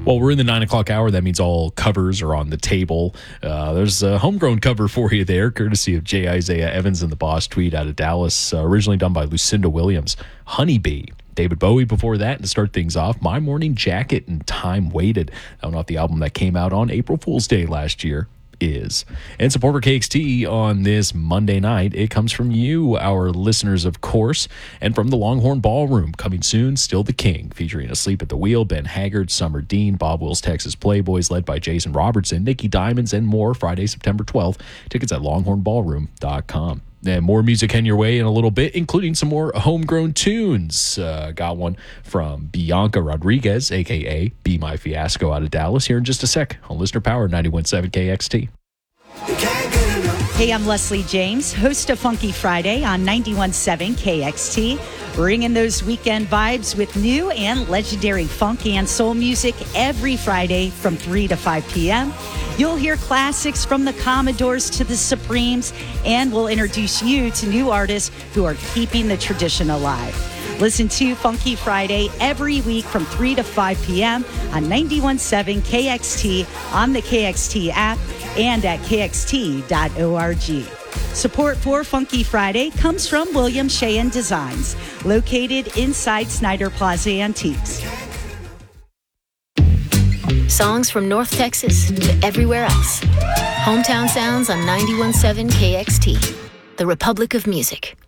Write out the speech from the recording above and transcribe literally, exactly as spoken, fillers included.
Well, we're in the nine o'clock hour. That means all covers are on the table. Uh, there's a homegrown cover for you there, courtesy of J. Isaiah Evans and the Boss Tweed out of Dallas, uh, originally done by Lucinda Williams. Honeybee. David Bowie before that, and to start things off, My Morning Jacket and Time Waited. That one off the album that came out on April Fool's Day last year. Is. And support for K X T on this Monday night. It comes from you, our listeners, of course, and from the Longhorn Ballroom. Coming soon, Still the King, featuring Asleep at the Wheel, Ben Haggard, Summer Dean, Bob Wills, Texas Playboys, led by Jason Robertson, Nikki Diamonds, and more. Friday, September twelfth. Tickets at longhorn ballroom dot com. And more music heading your way in a little bit, including some more homegrown tunes. Uh, got one from Bianca Rodriguez, a k a. Be My Fiasco out of Dallas, here in just a sec on Listener Power ninety-one point seven K X T. Hey, I'm Leslie James, host of Funky Friday on ninety-one point seven K X T, bringing those weekend vibes with new and legendary funk and soul music every Friday from three to five p.m. You'll hear classics from the Commodores to the Supremes, and we'll introduce you to new artists who are keeping the tradition alive. Listen to Funky Friday every week from three to five p.m. on ninety-one point seven K X T, on the K X T app, and at k x t dot org. Support for Funky Friday comes from William Sheehan Designs, located inside Snyder Plaza Antiques. Songs from North Texas to everywhere else. Hometown sounds on ninety-one point seven K X T, the Republic of Music.